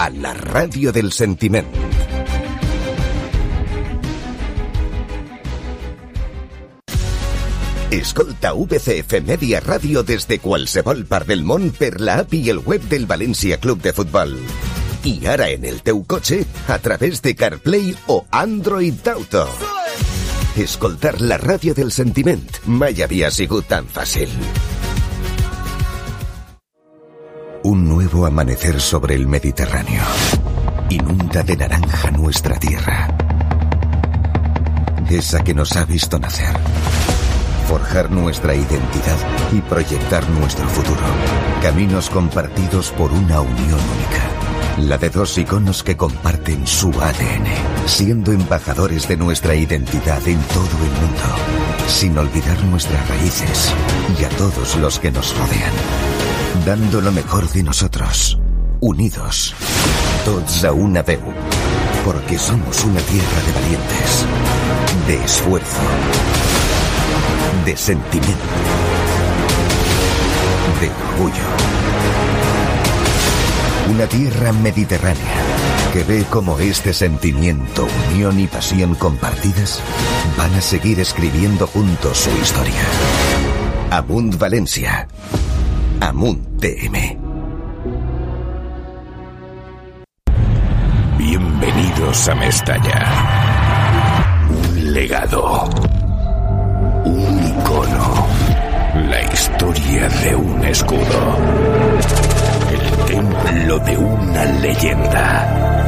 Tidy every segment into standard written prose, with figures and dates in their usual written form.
a la ràdio del sentiment. Escolta VCF Media Ràdio des de qualsevol part del món per la app i el web del València Club de Futbol. I ara en el teu cotxe a través de CarPlay o Android Auto. Escoltar la ràdio del sentiment mai havia sigut tan fàcil. Un nuevo amanecer sobre el Mediterráneo inunda de naranja nuestra tierra. Esa que nos ha visto nacer, forjar nuestra identidad y proyectar nuestro futuro. Caminos compartidos por una unión única. La de dos iconos que comparten su ADN, siendo embajadores de nuestra identidad en todo el mundo, sin olvidar nuestras raíces y a todos los que nos rodean. Dando lo mejor de nosotros, unidos, tots a una veu, porque somos una tierra de valientes, de esfuerzo, de sentimiento, de orgullo. Una tierra mediterránea que ve cómo este sentimiento, unión y pasión compartidas van a seguir escribiendo juntos su historia. Amunt València. Amunt TM. Bienvenidos a Mestalla. Un legado. Un icono. La historia de un escudo. El templo de una leyenda.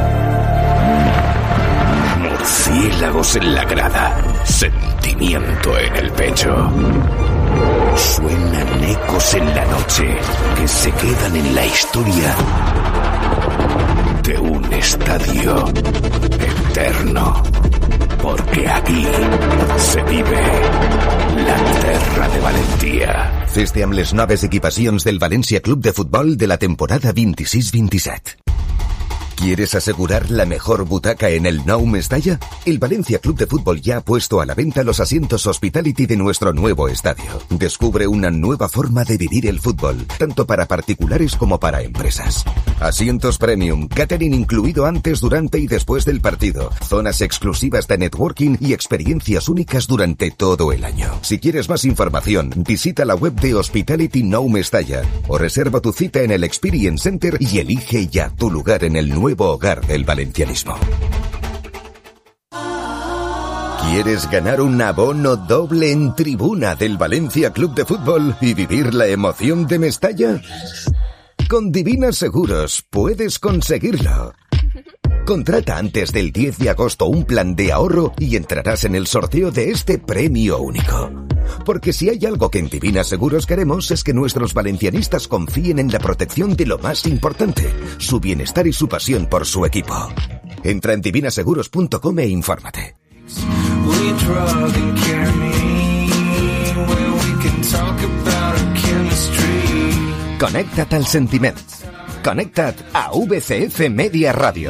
Murciélagos en la grada. Sentimiento en el pecho. Suenan ecos en la noche que se quedan en la historia de un estadio eterno. Porque aquí se vive la terra de València. Fes-te amb les noves equipacions del València Club de Futbol de la temporada 26-27. ¿Quieres asegurar la mejor butaca en el Nou Mestalla? El Valencia Club de Fútbol ya ha puesto a la venta los asientos Hospitality de nuestro nuevo estadio. Descubre una nueva forma de vivir el fútbol, tanto para particulares como para empresas. Asientos premium, catering incluido antes, durante y después del partido, zonas exclusivas de networking y experiencias únicas durante todo el año. Si quieres más información, visita la web de Hospitality Nou Mestalla o reserva tu cita en el Experience Center y elige ya tu lugar en el nuevo hogar del valencianismo. ¿Quieres ganar un abono doble en tribuna del Valencia Club de Fútbol y vivir la emoción de Mestalla? Con Divina Seguros puedes conseguirlo. Contrata antes del 10 de agosto un plan de ahorro y entrarás en el sorteo de este premio único. Porque si hay algo que en Divina Seguros queremos es que nuestros valencianistas confíen en la protección de lo más importante, su bienestar y su pasión por su equipo. Entra en divinaseguros.com e infórmate. Connecta't al sentiment. Connecta't a VCF Media Ràdio.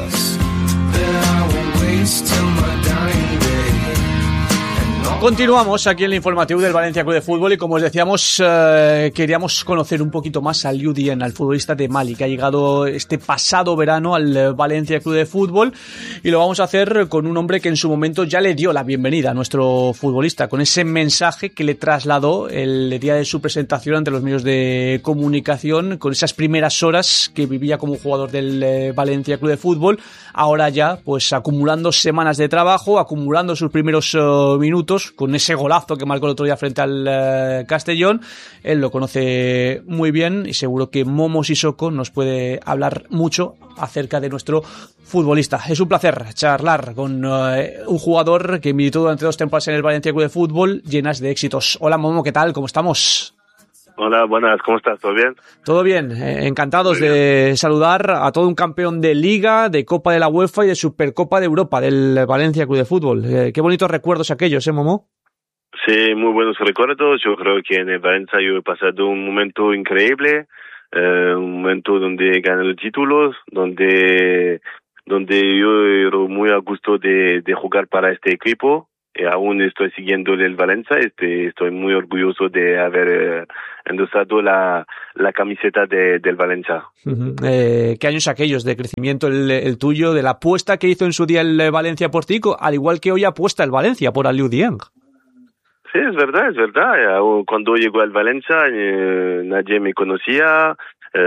Continuamos aquí en el informativo del Valencia Club de Fútbol y como os decíamos, queríamos conocer un poquito más al Liu Dien, al futbolista de Mali, que ha llegado este pasado verano al Valencia Club de Fútbol, y lo vamos a hacer con un hombre que en su momento ya le dio la bienvenida a nuestro futbolista, con ese mensaje que le trasladó el día de su presentación ante los medios de comunicación, con esas primeras horas que vivía como jugador del Valencia Club de Fútbol, ahora ya pues acumulando semanas de trabajo, acumulando sus primeros minutos, con ese golazo que marcó el otro día frente al Castellón. Él lo conoce muy bien y seguro que Momo Sissoko nos puede hablar mucho acerca de nuestro futbolista. Es un placer charlar con un jugador que militó durante 2 temporadas en el Valencia Club de Fútbol, llenas de éxitos. Hola Momo, ¿qué tal? ¿Cómo estamos? Hola, buenas, ¿cómo estás? ¿Todo bien? Todo bien, encantados de saludar a todo un campeón de Liga, de Copa de la UEFA y de Supercopa de Europa del Valencia Club de Fútbol. Qué bonitos recuerdos aquellos, Momo? Sí, muy buenos recuerdos. Yo creo que en el Valencia yo he pasado un momento increíble, un momento donde gané el título, donde yo era muy a gusto de jugar para este equipo aún estoy siguiendo el Valencia. Estoy muy orgulloso de haber endosado la camiseta del Valencia. ¿Qué años aquellos de crecimiento el tuyo, de la apuesta que hizo en su día el Valencia por ti, al igual que hoy apuesta el Valencia por Aliou Dieng? Sí, es verdad. Cuando llegó al Valencia nadie me conocía,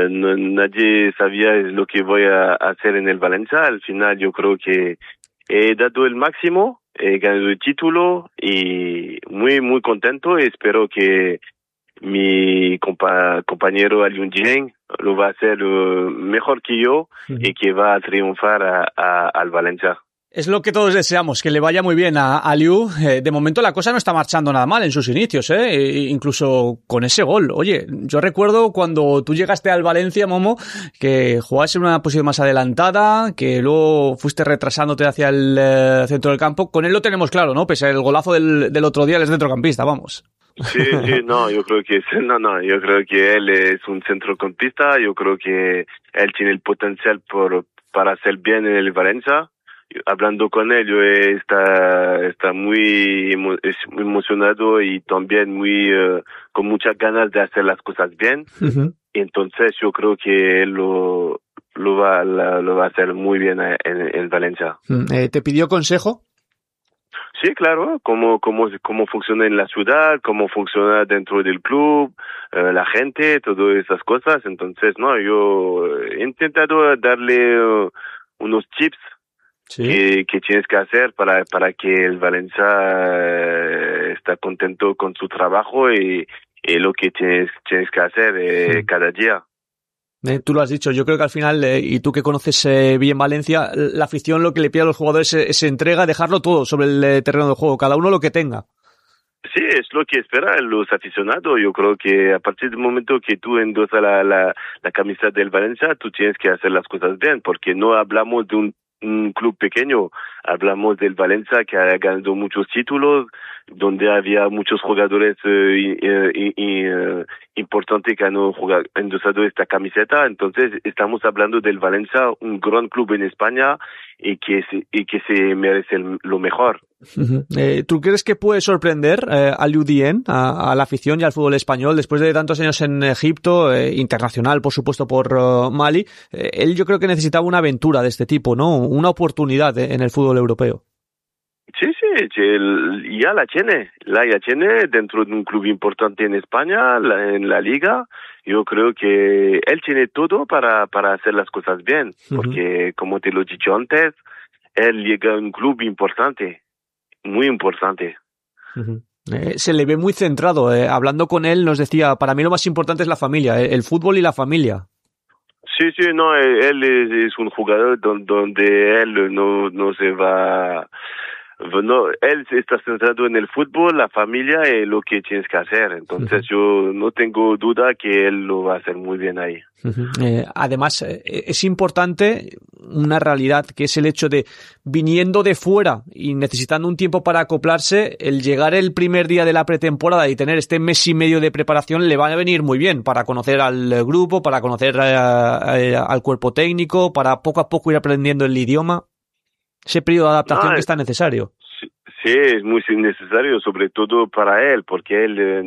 nadie sabía lo que voy a hacer en el Valencia. Al final yo creo que he dado el máximo, he ganado el título y muy, muy contento. Espero que mi compañero Aliou Dieng lo va a hacer mejor que yo y que va a triunfar al Valencia. Es lo que todos deseamos, que le vaya muy bien a Aliou. De momento la cosa no está marchando nada mal en sus inicios, incluso con ese gol. Oye, yo recuerdo cuando tú llegaste al Valencia, Momo, que jugabas en una posición más adelantada, que luego fuiste retrasándote hacia el centro del campo. Con él lo tenemos claro, ¿no? Pese al golazo del otro día, él es centrocampista, vamos. Sí, yo creo que él es un centrocampista. Yo creo que él tiene el potencial para hacer bien en el Valencia. Hablando con él, yo está muy emocionado y también con muchas ganas de hacer las cosas bien. Entonces yo creo que él lo va a hacer muy bien en Valencia. ¿Te pidió consejo? Sí, claro, cómo funciona en la ciudad, cómo funciona dentro del club, la gente, todas esas cosas. Entonces, yo he intentado darle unos tips. Sí. Que tienes que hacer para que el Valencia está contento con su trabajo y lo que tienes que hacer cada día. Tú lo has dicho, yo creo que al final, y tú que conoces bien Valencia, la afición lo que le pide a los jugadores es entrega, dejarlo todo sobre el terreno de juego, cada uno lo que tenga. Sí, es lo que esperan los aficionados. Yo creo que a partir del momento que tú endosas la camiseta del Valencia, tú tienes que hacer las cosas bien, porque no hablamos de un club pequeño, hablamos del Valencia que ha ganado muchos títulos, donde había muchos jugadores importantes que han endosado esta camiseta. Entonces estamos hablando del Valencia, un gran club en España y que se merece lo mejor. ¿Tú crees que puede sorprender a Aliou Dieng, a la afición y al fútbol español después de tantos años en Egipto, internacional por supuesto por Mali? Él yo creo que necesitaba una aventura de este tipo, ¿no? Una oportunidad en el fútbol europeo. Sí, ya la tiene dentro de un club importante en España, en la Liga. Yo creo que él tiene todo para hacer las cosas bien, porque como te lo he dicho antes, él llega a un club importante, muy importante. Se le ve muy centrado. Hablando con él nos decía, para mí lo más importante es la familia, el fútbol y la familia. Sí, él es un jugador donde él no se va. No, él está centrado en el fútbol, la familia y lo que tienes que hacer. Entonces yo no tengo duda que él lo va a hacer muy bien ahí. Además, es importante una realidad que es el hecho de, viniendo de fuera y necesitando un tiempo para acoplarse, el llegar el primer día de la pretemporada y tener este mes y medio de preparación le va a venir muy bien para conocer al grupo, para conocer al cuerpo técnico, para poco a poco ir aprendiendo el idioma. Ese periodo de adaptación que está necesario. Sí, es muy necesario, sobre todo para él, porque él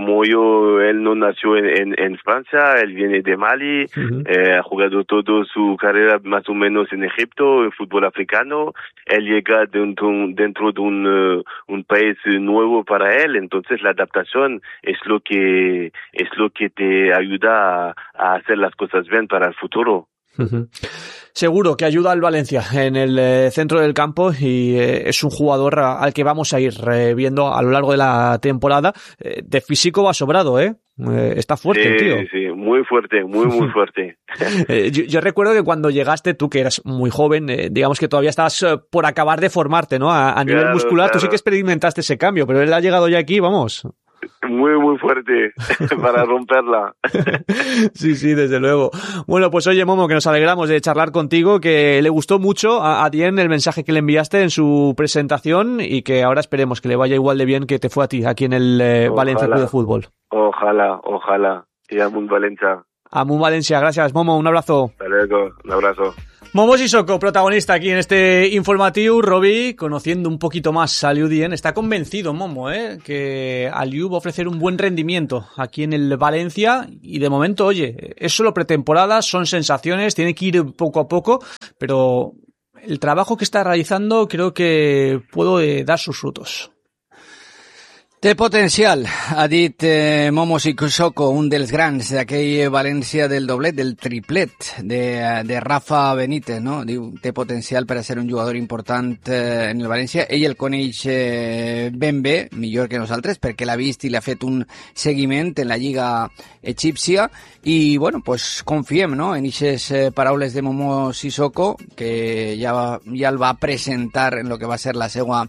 él no nació en Francia, él viene de Mali, ha jugado toda su carrera más o menos en Egipto, en fútbol africano. Él llega dentro de un país nuevo para él, entonces la adaptación es lo que te ayuda a hacer las cosas bien para el futuro. Seguro que ayuda al Valencia en el centro del campo y es un jugador al que vamos a ir viendo a lo largo de la temporada. De físico va sobrado, está fuerte el tío. Sí, muy fuerte, muy fuerte. Yo recuerdo que cuando llegaste, tú que eras muy joven, digamos que todavía estabas por acabar de formarte, ¿no? A nivel muscular, Tú sí que experimentaste ese cambio, pero él ha llegado ya aquí, vamos. Muy fuerte para romperla. Sí, desde luego. Bueno, pues oye, Momo, que nos alegramos de charlar contigo, que le gustó mucho a Dieng el mensaje que le enviaste en su presentación y que ahora esperemos que le vaya igual de bien que te fue a ti aquí en el Valencia Club de Fútbol. Ojalá. Y Amun Valencia. Amun Valencia, gracias, Momo, un abrazo. Hasta luego, un abrazo. Momo Sissoko, protagonista aquí en este informatiu. Robi, conociendo un poquito más a Liu Dien, está convencido Momo, que a Liu va a ofrecer un buen rendimiento aquí en el Valencia, y de momento, oye, es solo pretemporada, son sensaciones, tiene que ir poco a poco, pero el trabajo que está realizando creo que puede dar sus frutos. Té potencial, ha dit Momo Sissoko, un dels grans d'aquell València del doblet, del triplet de Rafa Benítez, no? Diu, té potencial per a ser un jugador important en el València. Ell el coneix ben bé, millor que nosaltres, perquè l'ha vist i l'ha fet un seguiment en la Lliga egípcia, i bueno, pues confiem, no?, en aquestes paraules de Momo Sissoko, que ja el va presentar en lo que va ser la seva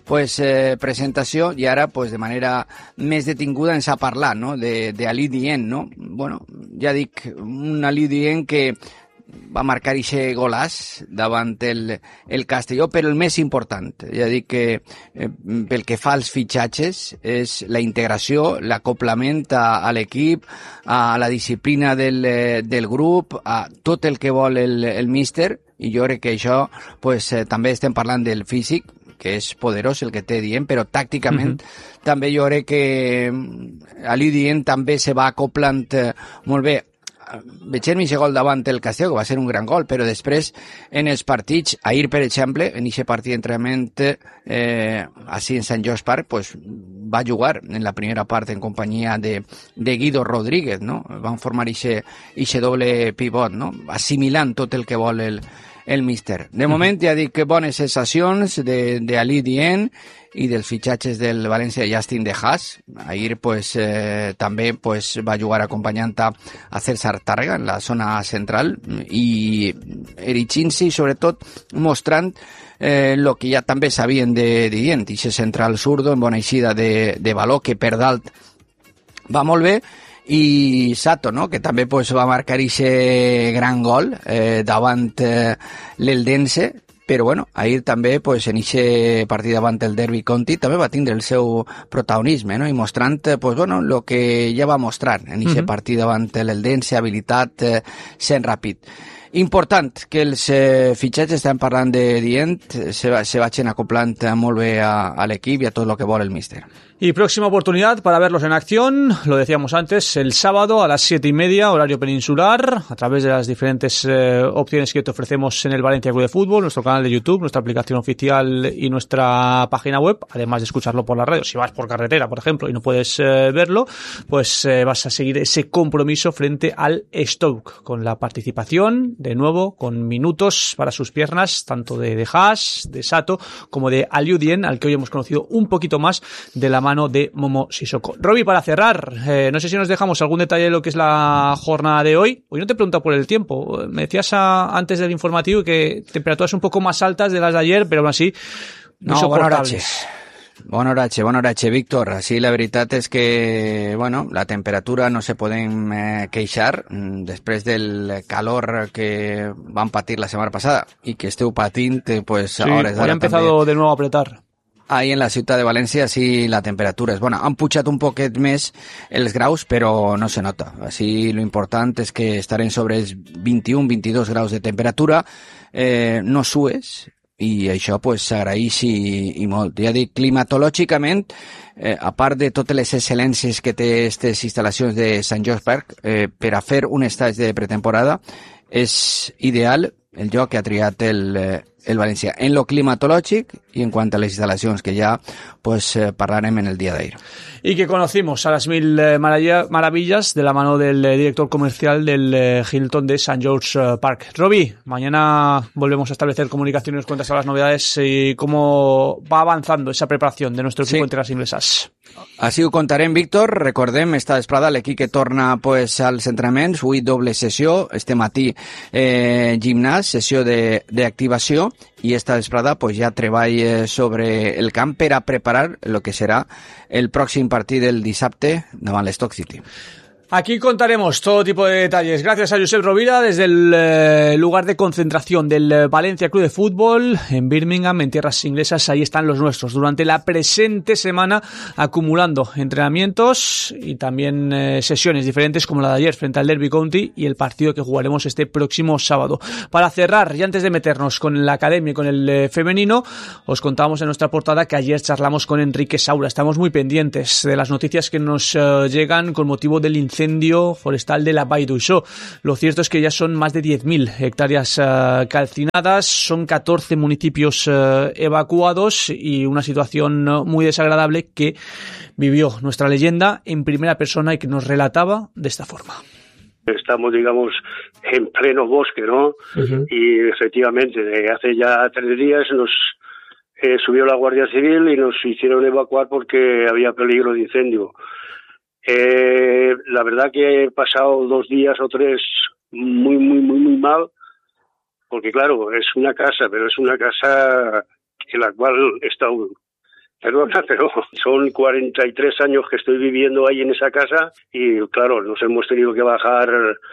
presentació, i ara pues de manera més detinguda ens ha parlat, no?, de Aliou Dieng, no? Bueno, ja dic, un Aliou Dieng que va marcar ixe golàs davant el Castelló, però el més important, ja dic que pel que fa als fitxatges, és la integració, l'acoplament a l'equip, a la disciplina del grup, a tot el que vol el míster, i jo crec que això també estem parlant del físic, que és poderós el que té Dieng, però tàcticament també jo crec que Aliou Dieng també se va acoplant molt bé. Veiem aquest gol davant el Castelló, que va ser un gran gol, però després en els partits, ahir per exemple, en aquest partit d'entrenament així en Sant George Park, pues, va jugar en la primera part en companyia de Guido Rodríguez, no? Van formar aquest doble pivot, no? Assimilant tot el que vol el míster. De moment ja dic que bones sensacions de Aliou Dieng i dels fitxatges del València, Justin de Haas. Ahir també va jugar acompanyant a César Tàrrega en la zona central, i erigint-se i sobretot mostrant el que ja també sabien de Dieng, aquest central zurdo en bona eixida de baló, que per dalt va molt bé. I Sato, no?, que també va marcar aquest gran gol davant l'Eldense, però bueno, ahir també en aquest partit davant el Derby County també va tindre el seu protagonisme, no?, i mostrant el que ja va mostrar en aquest partit davant l'Eldense, habilitat, sent ràpid. Important que els fitxatges, estem parlant de Dieng, se vagin acoplant molt bé a l'equip i a tot el que vol el míster. Y próxima oportunidad para verlos en acción, lo decíamos antes, el sábado a las 7:30, horario peninsular, a través de las diferentes opciones que te ofrecemos en el Valencia Club de Fútbol, nuestro canal de YouTube, nuestra aplicación oficial y nuestra página web, además de escucharlo por la radio. Si vas por carretera, por ejemplo, y no puedes verlo, pues vas a seguir ese compromiso frente al Stoke, con la participación, de nuevo, con minutos para sus piernas, tanto de Haas, de Sato, como de Aliou Dieng, al que hoy hemos conocido un poquito más de la mano de Momo Sissoko. Robi, para cerrar, no sé si nos dejamos algún detalle de lo que es la jornada de hoy. Hoy no te he preguntado por el tiempo. Me decías antes del informativo que temperaturas un poco más altas de las de ayer, pero aún así muy soportables. Bon horatge, Víctor. Així la veritat és que, bueno, la temperatura no se podem queixar després del calor que van patir la setmana passada i que esteu patint, pues sí, a hores d'ara ha empezado també de nuevo a apretar. Ahí en la ciutat de València sí la temperatura és bona. Han pujat un poquet més els graus, però no se nota. Així lo important és que estarem sobre els 21-22 graus de temperatura, no sues, i això pues s'agraeix i molt. Ja dic, climatològicament, a part de totes les excel·lències que té aquestes instal·lacions de Sant George Park, per a fer un estatge de pretemporada és ideal el lloc que ha triat el València, en lo climatològic y en cuanto a las instalaciones, que ya pues parlarem en el día de ayer. Y que conocimos a las mil maravillas de la mano del director comercial del Hilton de St. George Park. Robi, mañana volvemos a establecer comunicaciones cuantas a las novedades y cómo va avanzando esa preparación de nuestro equipo en tierras inglesas. Així ho contarem, Víctor. Recordem, esta vesprada l'equip que torna pues, als entrenaments, avui doble sessió, este matí gimnàs, sessió d'activació, i esta vesprada pues, ja treball sobre el camp per a preparar el que serà el pròxim partit del dissabte davant l'Stoke City. Aquí contaremos todo tipo de detalles. Gracias a Josep Rovira desde el lugar de concentración del Valencia Club de Fútbol en Birmingham, en tierras inglesas. Ahí están los nuestros durante la presente semana, acumulando entrenamientos y también sesiones diferentes como la de ayer frente al Derby County y el partido que jugaremos este próximo sábado. Para cerrar, y antes de meternos con la academia y con el femenino, os contábamos en nuestra portada que ayer charlamos con Enrique Saura. Estamos muy pendientes de las noticias que nos llegan con motivo del incendio forestal de la Vall d'Uixó. Lo cierto es que ya son más de 10.000 hectáreas calcinadas, son 14 municipios evacuados y una situación muy desagradable que vivió nuestra leyenda en primera persona y que nos relataba de esta forma. Estamos, digamos, en pleno bosque, ¿no? Uh-huh. Y efectivamente, hace ya 3 días nos subió la Guardia Civil y nos hicieron evacuar porque había peligro de incendio. La verdad que he pasado 2 días o 3 muy mal, porque claro, es una casa, pero es una casa en la cual he estado, perdona, pero son 43 años que estoy viviendo ahí en esa casa y claro, nos hemos tenido que bajar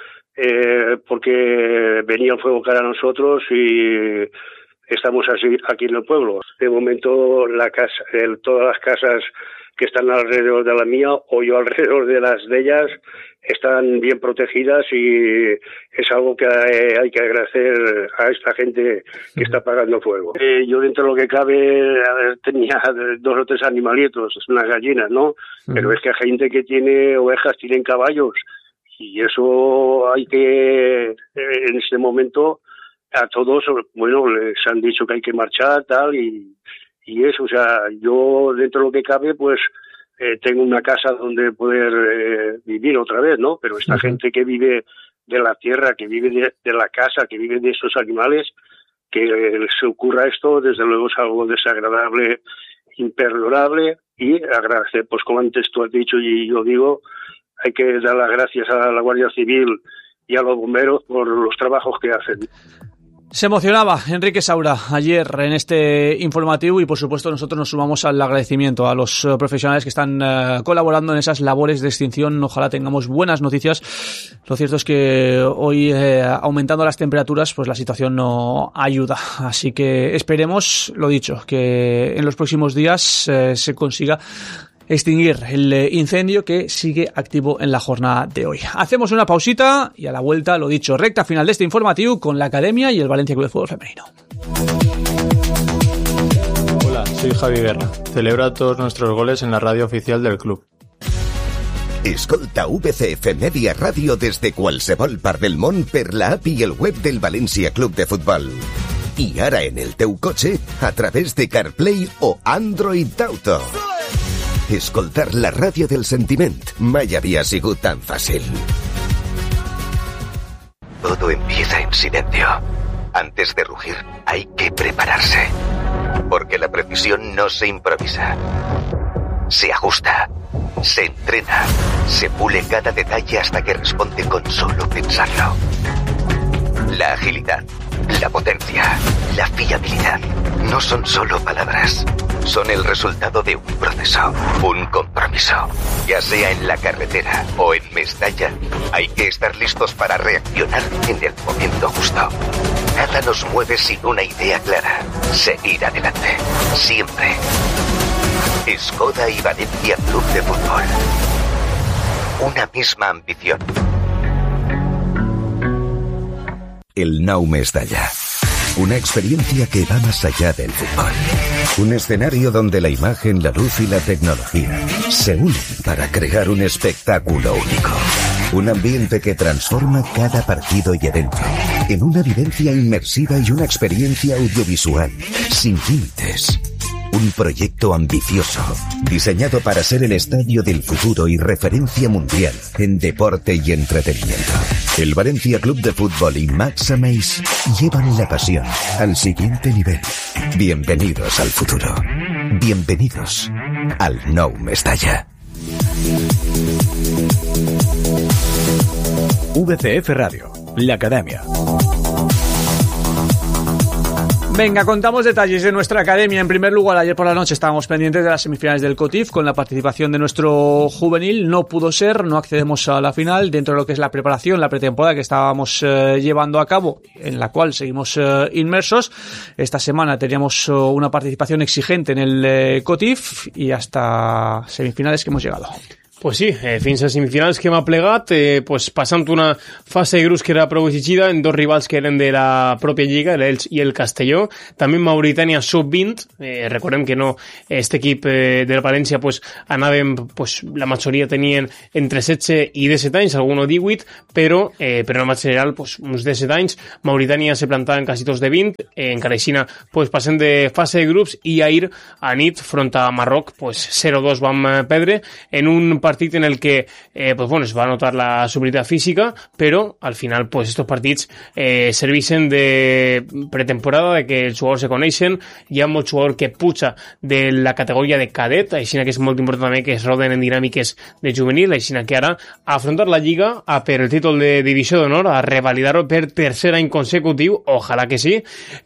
porque venía el fuego cara a nosotros y estamos así aquí en el pueblo. De momento la casa, todas las casas que están alrededor de la mía o yo alrededor de las de ellas están bien protegidas y es algo que hay que agradecer a esta gente que está apagando fuego. Yo dentro de lo que cabe tenía 2 o 3 animalitos, unas gallinas, ¿no? Pero es que hay gente que tiene ovejas, tienen caballos y eso hay que, en este momento, a todos, bueno, les han dicho que hay que marchar, tal, y eso, o sea, yo dentro de lo que cabe, pues tengo una casa donde poder vivir otra vez, ¿no? Pero esta gente que vive de la tierra, que vive de la casa, que vive de estos animales, que se ocurra esto, desde luego es algo desagradable, imperdonable, y agradecer, pues como antes tú has dicho y yo digo, hay que dar las gracias a la Guardia Civil y a los bomberos por los trabajos que hacen. Se emocionaba Enrique Saura ayer en este informativo y por supuesto nosotros nos sumamos al agradecimiento a los profesionales que están colaborando en esas labores de extinción. Ojalá tengamos buenas noticias. Lo cierto es que hoy aumentando las temperaturas pues la situación no ayuda, así que esperemos, lo dicho, que en los próximos días se consiga extinguir el incendio que sigue activo en la jornada de hoy. Hacemos una pausita y a la vuelta, lo dicho, recta final de este informativo con la Academia y el Valencia Club de Fútbol Femenino. Hola, soy Javi Guerra. Celebra todos nuestros goles en la radio oficial del club. Escolta VCF Media Radio desde qualsevol part del món per la app i el web del València Club de Futbol. I ara en el teu cotxe a través de CarPlay o Android Auto. Escoltar la ràdio del sentiment mai havia sigut tan fàcil. Todo empieza en silencio. Antes de rugir, hay que prepararse. Porque la precisión no se improvisa. Se ajusta, se entrena, se pule cada detalle hasta que responde con solo pensarlo. La agilidad, la potencia, la fiabilidad no son solo palabras. Son el resultado de un proceso, un compromiso. Ya sea en la carretera o en Mestalla, hay que estar listos para reaccionar en el momento justo. Nada nos mueve sin una idea clara. Seguir adelante. Siempre. Skoda y Valencia Club de Fútbol. Una misma ambición. El Nou Mestalla. Una experiencia que va más allá del fútbol. Un escenario donde la imagen, la luz y la tecnología se unen para crear un espectáculo único. Un ambiente que transforma cada partido y evento en una vivencia inmersiva y una experiencia audiovisual sin límites. Un proyecto ambicioso, diseñado para ser el estadio del futuro y referencia mundial en deporte y entretenimiento. El Valencia Club de Fútbol y Max Ameis llevan la pasión al siguiente nivel. Bienvenidos al futuro. Bienvenidos al Nou Mestalla. VCF Radio, la Academia. Venga, contamos detalles de nuestra academia. En primer lugar, ayer por la noche estábamos pendientes de las semifinales del COTIF con la participación de nuestro juvenil. No pudo ser, no accedemos a la final dentro de lo que es la preparación, la pretemporada que estábamos llevando a cabo, en la cual seguimos inmersos. Esta semana teníamos una participación exigente en el COTIF y hasta semifinales que hemos llegado. Pues sí, fins a semifinals que hem plegat, pues passant una fase de grups que era prou exigida en dos rivals que eren de la pròpia lliga, l'Elx i el Castelló. També Mauritània sub-20, recordem que no, este equip del València pues anàvem, pues la majoria tenien entre 16 i 17 anys, alguno 18, però en el general pues uns 17 anys. Mauritània se plantaven quasi tots de 20, encara aixina pues passem de fase de grups i ahir a nit front a Marroc pues 0-2 vam perdre en un partit en el que pues bueno, es va notar la superioritat física, però al final pues estos partits servixen de pretemporada, de que els jugadors se coneixen. Hi ha molt jugador que puja de la categoria de cadet, així que és molt important també que es roden en dinàmiques de juvenil, així que ara a afrontar la Lliga per el títol de divisió d'honor, a revalidar-ho per tercer any consecutiu, ojalà que sí,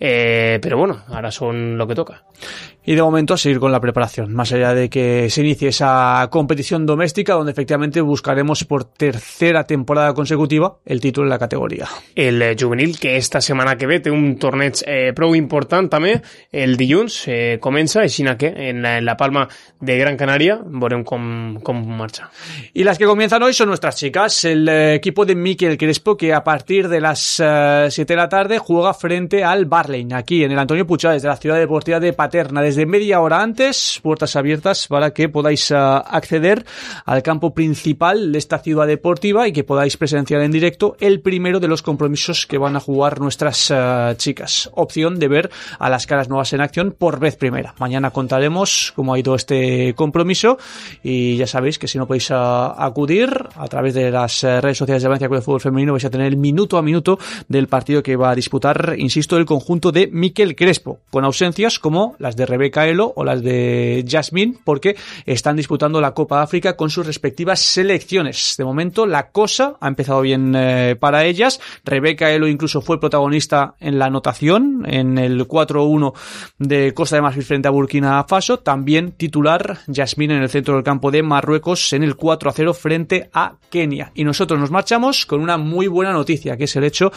però bueno, ara són lo que toca. Y de momento a seguir con la preparación, más allá de que se inicie esa competición doméstica donde efectivamente buscaremos por tercera temporada consecutiva el título en la categoría. El juvenil, que esta setmana que ve té un torneig prou important també, el dilluns comença, així que en la Palma de Gran Canaria veurem com marxa. Y las que comienzan hoy son nuestras chicas, el equipo de Mikel Crespo, que a partir de las 7 de la tarde juega frente al Barley, aquí en el Antonio Puig, desde la ciudad deportiva de Paterna, desde media hora antes, puertas abiertas para que podáis acceder al campo principal de esta ciudad deportiva y que podáis presenciar en directo el primero de los compromisos que van a jugar nuestras chicas. Opción de ver a las caras nuevas en acción por vez primera. Mañana contaremos cómo ha ido este compromiso y ya sabéis que si no podéis acudir a través de las redes sociales de Valencia Club de Fútbol Femenino vais a tener el minuto a minuto del partido que va a disputar, insisto, el conjunto de Mikel Crespo, con ausencias como las de Rebeca Elo o las de Jasmine, porque están disputando la Copa África con sus respectivas selecciones. De momento la cosa ha empezado bien para ellas. Rebeca Elo incluso fue protagonista en la anotación en el 4-1 de Costa de Marfil frente a Burkina Faso, también titular Jasmine en el centro del campo de Marruecos en el 4-0 frente a Kenia. Y nosotros nos marchamos con una muy buena noticia, que es el hecho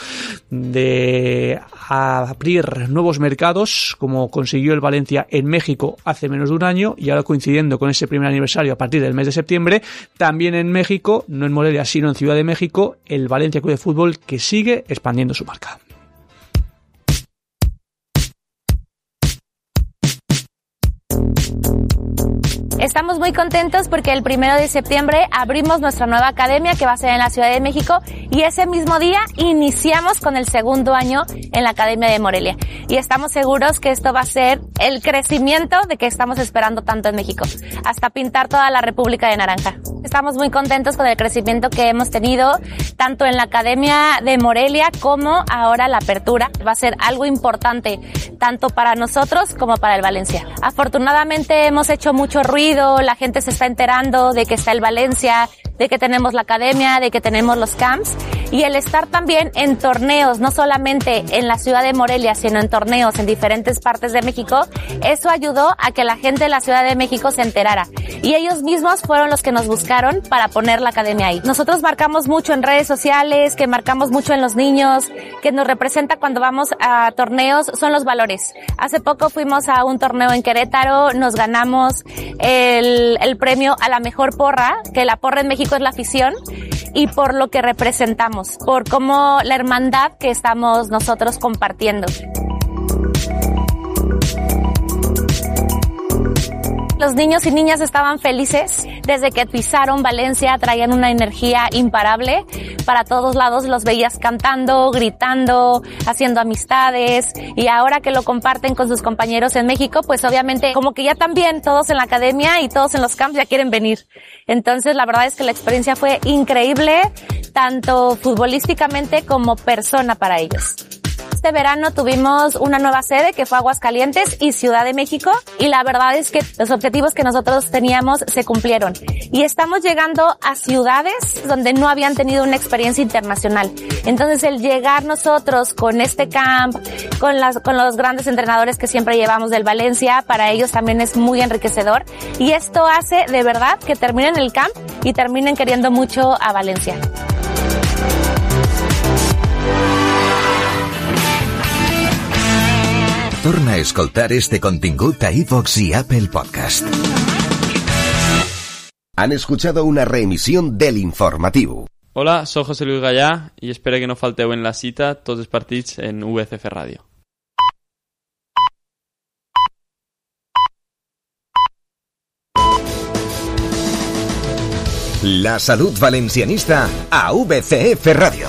de abrir nuevos mercados, como consiguió el Valencia en México hace menos de un año, y ahora coincidiendo con ese primer aniversario a partir del mes de septiembre, también en México, no en Morelia sino en Ciudad de México, el Valencia Club de Fútbol, que sigue expandiendo su marca. Estamos muy contentos porque el 1 de septiembre abrimos nuestra nueva academia, que va a ser en la Ciudad de México, y ese mismo día iniciamos con el segundo año en la Academia de Morelia. Y estamos seguros que esto va a ser el crecimiento de que estamos esperando tanto en México, hasta pintar toda la República de naranja. Estamos muy contentos con el crecimiento que hemos tenido, tanto en la Academia de Morelia como ahora la apertura. Va a ser algo importante, tanto para nosotros como para el Valencia. Afortunadamente hemos hecho mucho ruido, la gente se está enterando de que está el Valencia, de que tenemos la academia, de que tenemos los camps, y el estar también en torneos, no solamente en la ciudad de Morelia, sino en torneos en diferentes partes de México, eso ayudó a que la gente de la Ciudad de México se enterara. Y ellos mismos fueron los que nos buscaron para poner la academia ahí. Nosotros marcamos mucho en redes sociales, que marcamos mucho en los niños, que nos representa cuando vamos a torneos, son los valores. Hace poco fuimos a un torneo en Querétaro, nos ganamos el premio a la mejor porra, que la porra en México es la afición, y por lo que representamos, por cómo la hermandad que estamos nosotros compartiendo. Los niños y niñas estaban felices desde que pisaron Valencia, traían una energía imparable. Para todos lados los veías cantando, gritando, haciendo amistades, y ahora que lo comparten con sus compañeros en México, pues obviamente como que ya también todos en la academia y todos en los camps ya quieren venir. Entonces la verdad es que la experiencia fue increíble, tanto futbolísticamente como persona para ellos. este verano tuvimos una nueva sede que fue Aguascalientes y Ciudad de México, y la verdad es que los objetivos que nosotros teníamos se cumplieron. Y estamos llegando a ciudades donde no habían tenido una experiencia internacional. Entonces el llegar nosotros con este camp, con los grandes entrenadores que siempre llevamos del Valencia, para ellos también es muy enriquecedor, y esto hace de verdad que terminen el camp y terminen queriendo mucho a Valencia. Torna a escoltar este contingut a iVoox y Apple Podcast. Han escuchado una reemisión del informativo. Hola, soy José Luis Gallà y espero que no falteu en la cita tots els partits en VCF Radio. La salud valencianista a VCF Radio.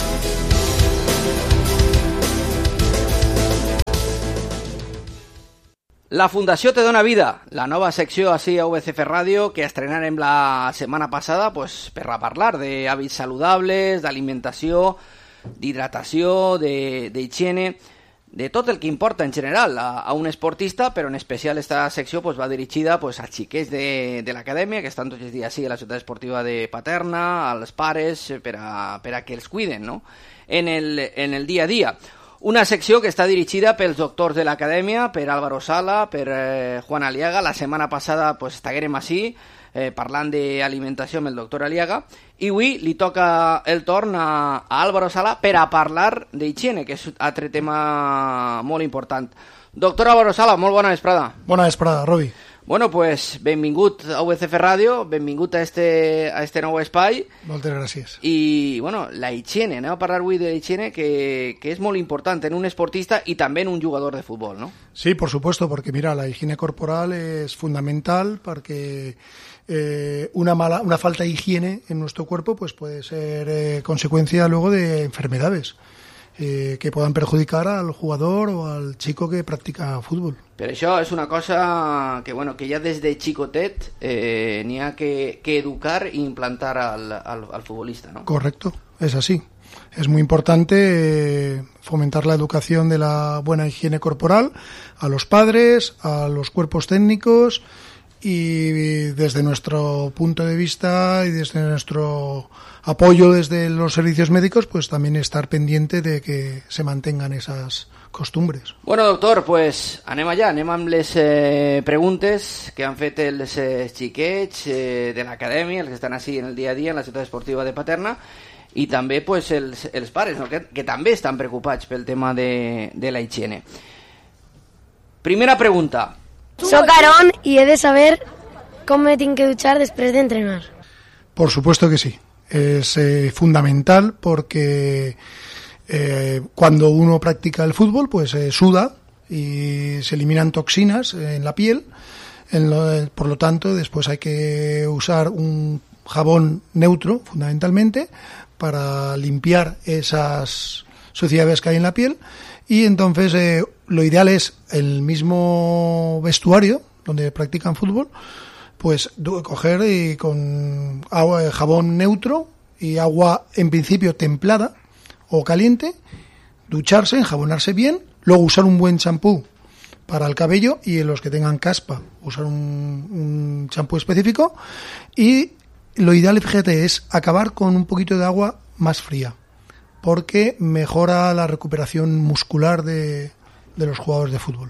La Fundació Te Dona Vida, la nova secció així a VCF Ràdio que estrenarem la setmana passada pues, per a parlar d'hàbits saludables, d'alimentació, d'hidratació, d'higiene, de tot el que importa en general a un esportista, però en especial esta secció pues, va dirigida pues, als xiquets de l'acadèmia que estan tots els dies així a la ciutat esportiva de Paterna, als pares, per a que els cuiden, no? en el dia a dia. Una secció que està dirigida pels doctors de l'acadèmia, per Álvaro Sala, per Juan Aliaga. La setmana passada pues, estiguérem així, parlant d'alimentació amb el doctor Aliaga, i avui li toca el torn a Álvaro Sala per a parlar d'higiene, que és un altre tema molt important. Doctor Álvaro Sala, molt bona vesprada. Bona vesprada, Robi. Bueno, pues benvingut a VCF Ràdio, benvingut a este nou espai. Moltes gràcies. I, bueno, la higiene, anem a parlar avui de la higiene, que es muy importante en un esportista y también en un jugador de fútbol, ¿no? Sí, por supuesto, porque mira, la higiene corporal es fundamental porque una falta de higiene en nuestro cuerpo pues puede ser consecuencia luego de enfermedades que puedan perjudicar al jugador o al chico que practica fútbol. Però això és una cosa que, bueno, que ja des de xicotet n'hi ha que educar i implantar al futbolista, ¿no? Correcto, es así. Es muy importante fomentar la educación de la buena higiene corporal a los padres, a los cuerpos técnicos y desde nuestro punto de vista y desde nuestro apoyo desde los servicios médicos, pues también estar pendiente de que se mantengan esas costumbres. Bueno, doctor, pues anem allà, anem amb les preguntes que han fet els xiquets de l'acadèmia, els que estan així en el dia a dia en la ciutat esportiva de Paterna, i també pues, els pares, no? que també estan preocupats pel tema de la higiene. Primera pregunta. Soc Aaron y he de saber cómo me tengo que duchar después de entrenar. Por supuesto que sí. Es fundamental porque cuando uno practica el fútbol pues suda y se eliminan toxinas en la piel. Por lo tanto, después hay que usar un jabón neutro, fundamentalmente, para limpiar esas suciedades que hay en la piel. Y entonces lo ideal es el mismo vestuario donde practican fútbol, pues coger y con agua, jabón neutro y agua en principio templada o caliente, ducharse, enjabonarse bien, luego usar un buen champú para el cabello y en los que tengan caspa usar un champú específico, y lo ideal, fíjate, es acabar con un poquito de agua más fría porque mejora la recuperación muscular de los jugadores de fútbol.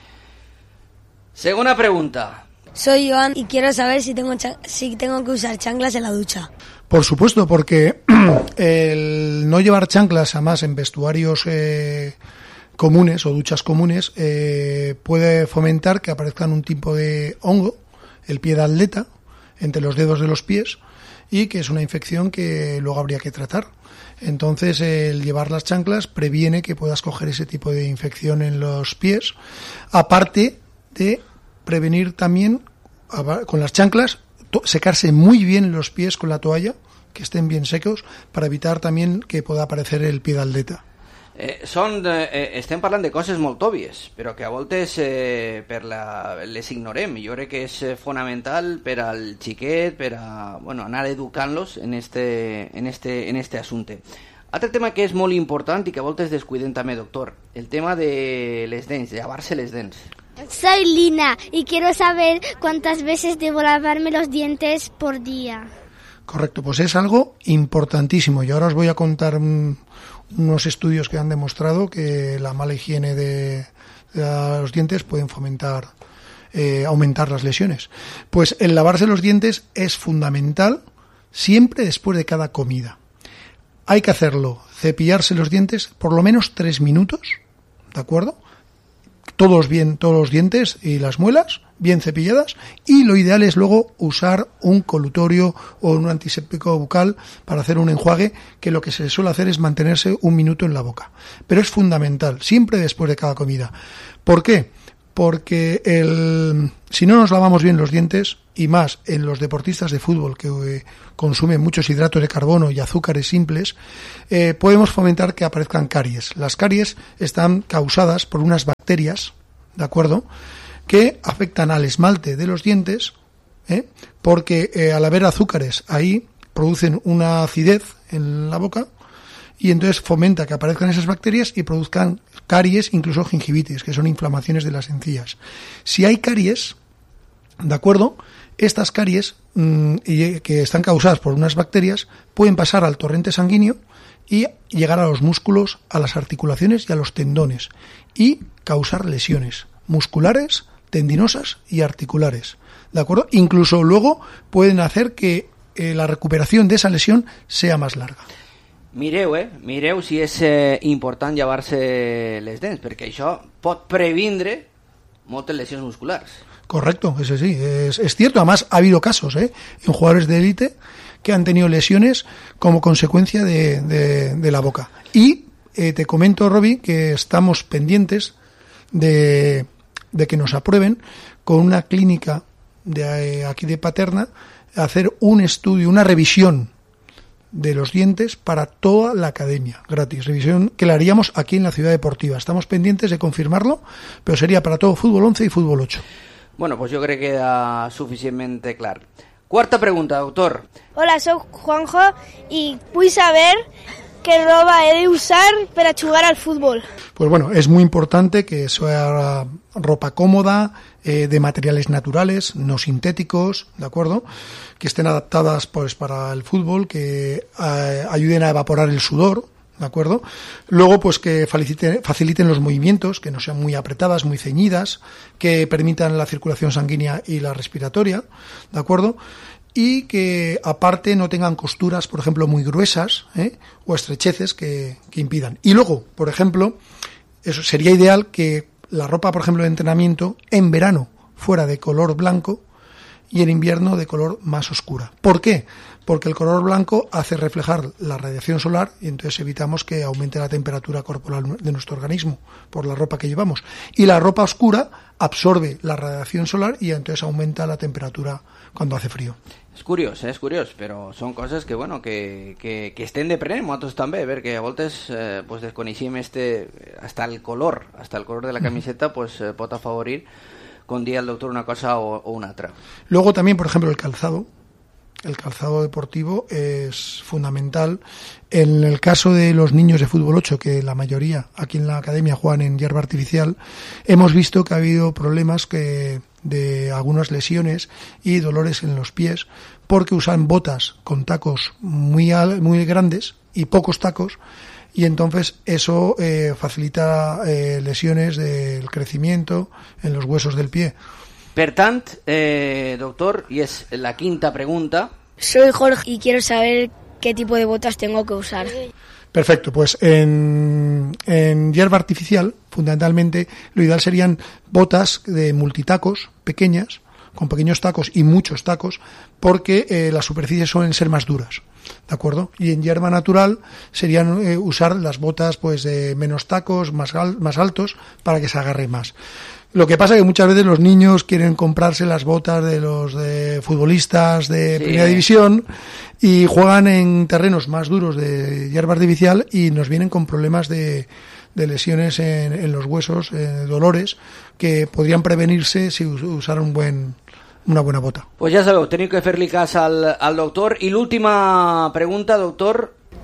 Segunda pregunta. Soy Joan y quiero saber si tengo que usar chanclas en la ducha. Por supuesto, porque el no llevar chanclas, además en vestuarios comunes o duchas comunes, puede fomentar que aparezcan un tipo de hongo, el pie de atleta, entre los dedos de los pies, y que es una infección que luego habría que tratar. Entonces, el llevar las chanclas previene que puedas coger ese tipo de infección en los pies, aparte de prevenir también con las chanclas secarse muy bien los pies con la toalla, que estén bien secos, para evitar también que pueda aparecer el pie d'atleta. Estem parlant de coses molt òbvies, però que a voltes les ignorem. Jo crec que és fonamental per al xiquet, per a anar educant-los en este assumpte. Altre tema que és molt important i que a voltes descuidem també, doctor, el tema de les dents, de lavar-se les dents. Soy Lina y quiero saber cuántas veces debo lavarme los dientes por día. Correcto, pues es algo importantísimo y ahora os voy a contar unos estudios que han demostrado que la mala higiene de los dientes pueden aumentar las lesiones. Pues el lavarse los dientes es fundamental siempre después de cada comida. Hay que hacerlo, cepillarse los dientes por lo menos 3 minutos, ¿de acuerdo? Todos los dientes y las muelas bien cepilladas, y lo ideal es luego usar un colutorio o un antiséptico bucal para hacer un enjuague, que lo que se suele hacer es mantenerse 1 minuto en la boca. Pero es fundamental, siempre después de cada comida. ¿Por qué? Porque si no nos lavamos bien los dientes, y más en los deportistas de fútbol que consumen muchos hidratos de carbono y azúcares simples, podemos fomentar que aparezcan caries. Las caries están causadas por unas bacterias, ¿de acuerdo?, que afectan al esmalte de los dientes, porque al haber azúcares ahí producen una acidez en la boca, y entonces fomenta que aparezcan esas bacterias y produzcan caries, incluso gingivitis, que son inflamaciones de las encías. Si hay caries, ¿de acuerdo?, estas caries que están causadas por unas bacterias pueden pasar al torrente sanguíneo y llegar a los músculos, a las articulaciones y a los tendones, y causar lesiones musculares, tendinosas y articulares, ¿de acuerdo? Incluso luego pueden hacer que la recuperación de esa lesión sea más larga. Mireu si és important llevar-se les dents, perquè això pot previndre moltes lesions musculars. Correcto, ese sí, es cierto. Además, ha habido casos en jugadores de élite que han tenido lesiones como consecuencia de la boca. Y te comento, Robbie, que estamos pendientes de que nos aprueben con una clínica de aquí de Paterna hacer un estudio, una revisión de los dientes para toda la academia, gratis, revisión que la haríamos aquí en la Ciudad Deportiva. Estamos pendientes de confirmarlo, pero sería para todo fútbol 11 y fútbol 8. Bueno, pues jo crec que queda suficientment clar. Quarta pregunta, doctor. Hola, soc Juanjo y vull saber qué ropa he de usar para jugar al fútbol. Pues bueno, es muy importante que sea ropa cómoda, de materiales naturales, no sintéticos, ¿de acuerdo?, que estén adaptadas pues para el fútbol, que ayuden a evaporar el sudor, ¿de acuerdo? Luego, pues que faciliten los movimientos, que no sean muy apretadas, muy ceñidas, que permitan la circulación sanguínea y la respiratoria, ¿de acuerdo? Y que aparte no tengan costuras, por ejemplo, muy gruesas, o estrecheces que impidan. Y luego, por ejemplo, eso sería ideal que la ropa, por ejemplo, de entrenamiento en verano fuera de color blanco y en invierno de color más oscura. ¿Por qué? Porque el color blanco hace reflejar la radiación solar y entonces evitamos que aumente la temperatura corporal de nuestro organismo por la ropa que llevamos. Y la ropa oscura absorbe la radiación solar y entonces aumenta la temperatura cuando hace frío. És curiós, però són coses que, bueno, que estem deprenent nosaltres també, perquè a voltes pues desconeixem hasta el color de la camiseta pues pot afavorir, com dia el doctor, una cosa o una altra. Luego también, por ejemplo, el calzado deportivo es fundamental. En el caso de los niños de fútbol 8, que la mayoría aquí en la academia juegan en hierba artificial, hemos visto que ha habido problemas de algunas lesiones y dolores en los pies porque usan botas con tacos muy grandes y pocos tacos, y entonces eso facilita lesiones del crecimiento en los huesos del pie. Per tant, doctor, y es la quinta pregunta. Soy Jorge y quiero saber qué tipo de botas tengo que usar. Perfecto, pues en hierba artificial, fundamentalmente, lo ideal serían botas de multitacos, pequeñas, con pequeños tacos y muchos tacos, porque las superficies suelen ser más duras, ¿de acuerdo? Y en hierba natural serían usar las botas pues de menos tacos, más altos, para que se agarre más. Lo que pasa es que muchas veces los niños quieren comprarse las botas de los futbolistas de primera división y juegan en terrenos más duros de hierba artificial y nos vienen con problemas de lesiones en los huesos, dolores, que podrían prevenirse si usaran una buena bota. Pues ja sabeu, teniu que fer-li cas al doctor. I l'última pregunta, doctor.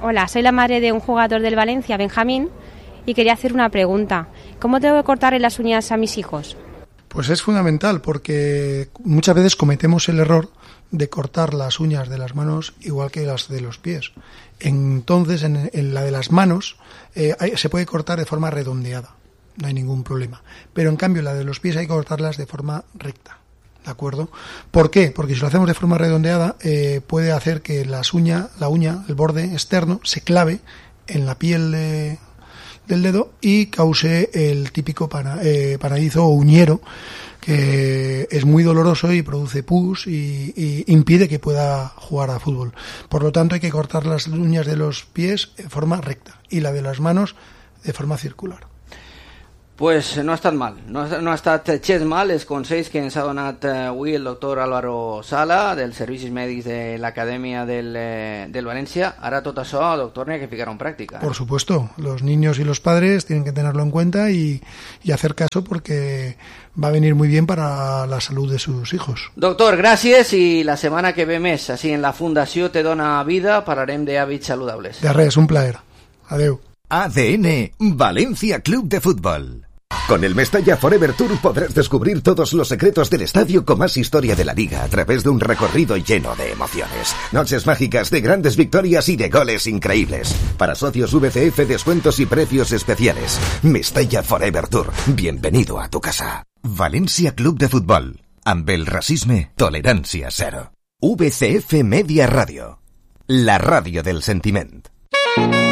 Hola, soy la madre de un jugador del Valencia, Benjamín, y quería hacer una pregunta. ¿Cómo tengo que cortarle las uñas a mis hijos? Pues es fundamental, porque muchas veces cometemos el error de cortar las uñas de las manos igual que las de los pies. Entonces, en la de las manos se puede cortar de forma redondeada, no hay ningún problema. Pero en cambio, la de los pies hay que cortarlas de forma recta. ¿De acuerdo? ¿Por qué? Porque si lo hacemos de forma redondeada puede hacer que la uña, el borde externo, se clave en la piel del dedo y cause el típico paradizo o uñero, que es muy doloroso y produce pus y impide que pueda jugar a fútbol. Por lo tanto, hay que cortar las uñas de los pies de forma recta y la de las manos de forma circular. Pues no ha estat mal, no ha estat gens mal els consells que ens ha donat avui el doctor Álvaro Sala dels Servicis Mèdics de l'Acadèmia del València. Ara tot això, doctor, n'hi ha que ficar-ho en pràctica. Por supuesto, los niños y los padres tienen que tenerlo en cuenta y hacer caso, porque va a venir muy bien para la salud de sus hijos. Doctor, gràcies, i la setmana que ve més, així en la Fundació Te Dona Vida, parlarem d'hàbits saludables. De res, un plaer. Adeu. ADN Valencia Club de Fútbol. Con el Mestalla Forever Tour podrás descubrir todos los secretos del estadio con más historia de la liga a través de un recorrido lleno de emociones. Noches mágicas de grandes victorias y de goles increíbles. Para socios VCF, descuentos y precios especiales. Mestalla Forever Tour. Bienvenido a tu casa. Valencia Club de Fútbol. Amb el racisme, tolerància zero. VCF Media Radio. La ràdio del sentiment.